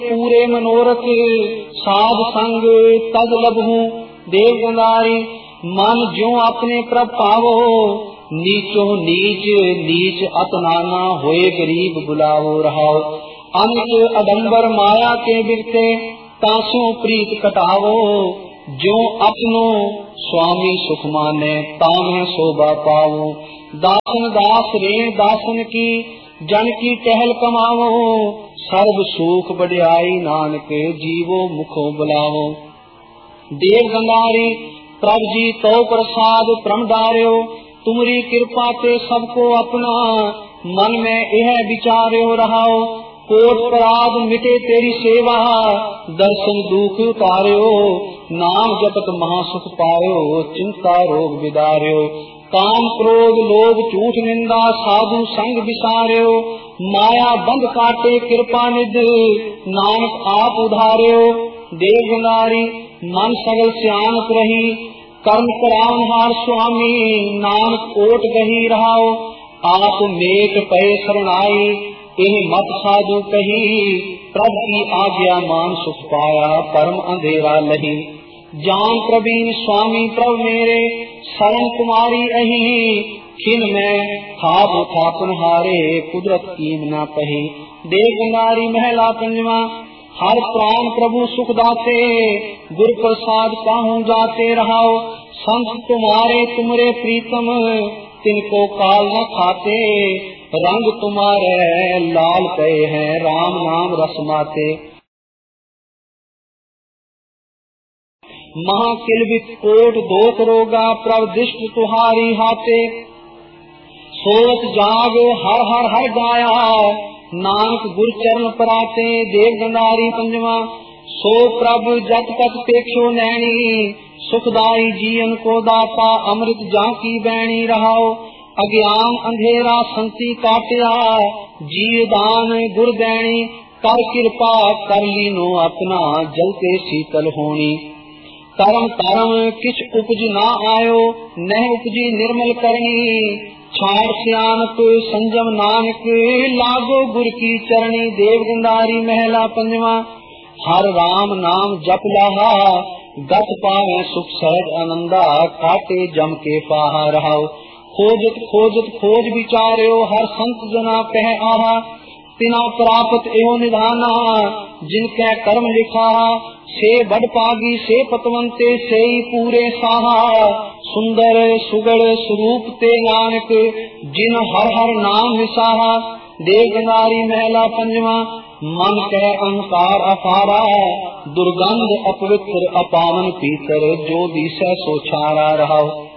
पूरे मनोरथ साध संग तद लभूं। देव गंधारी मन ज्यों अपने प्रभ पावो, नीचो नीच नीच अतनाना होए गरीब बुलावो रहाओ। अनित अडंबर माया के बिरते तासों प्रीत कटावो, जो अपनो स्वामी सुख माने तामें शोभा पावो। दासन दास रेण दासन की जन की टहल कमावो, सर्व सुख बढ़ाई नानक जीवो मुखो बुलावो। देव गंधारी प्रभ जी तो प्रसाद परम डार्यो, तुमरी कृपा ते सबको अपना मन में यह विचार्यो रहाओ। कोट अपराध मिटे तेरी सेवा, दर्शन दुख उतार्यो, नाम जपत महासुख पायो, चिंता रोग विदार्यो। काम क्रोध लोभ झूठ निंदा साधु संग विसार्यो, माया बंध काटे कृपा निध नानक आप उधार्यो। देव गंधारी मन सगल सियानत रही, कर्म करावनहार स्वामी नानक ओट गही रहाओ। आप मेट पे शरणाई एह मत साधु कही, प्रभ की आज्ञा मान सुख पाया परम अंधेरा लही। जान प्रवीण स्वामी प्रभ मेरे शरण कुमारी अही, खिन में थाप थापन हारे कुदरत कीम न पही। देव गंधारी महला पंजवा हर प्राण प्रभु सुख दाते, गुर प्रसाद काहू जाते रहाओ। संत तुम्हारे तुमरे प्रीतम, तिनको काल न खाते, रंग तुम्हारे लाल पे हैं राम नाम रसमाते। महाकिलबित कोट दोख रोगा प्रभ दृष्ट तुहारी हाथे, सोच जाग हर हर हर गाया नानक गुर चरण पराते। देव गंधारी पंजवा सो प्रभ जत तक पेक्षो नैनी, सुखदाई जीवन को दाता अमृत जाकी बैणी रहाओ। अज्ञान अंधेरा संति काटिया, जीव दान गुर दैणी, कर कृपा कर लीनो अपना जलते शीतल होनी। करम करम किछ उपज ना आयो, नह उपजी निर्मल करनी, छाड़ सियानत संजम नानक लागो गुर की चरणी। देव गंधारी महला पंजवा हर राम नाम जप लाहा, गत पावे सुख सहज आनंदा, काटे जम के फाहा रहाओ। खोजत खोजत खोज विचार्यो, हर संत जना कह आहा, तिना प्राप्त एवं निधाना, जिनके कर्म लिखा से बड़ पागी से पतवंते से पूरे साहा। सुंदर सुगड़ स्वरूप ते नानक, जिन हर हर नाम विसाहा। देव गंधारी महला पंजवा मन कह अहंकार अपारा, दुर्गंध अपवित्र अपावन पीतर, जो दिशा सो छारा रहाओ।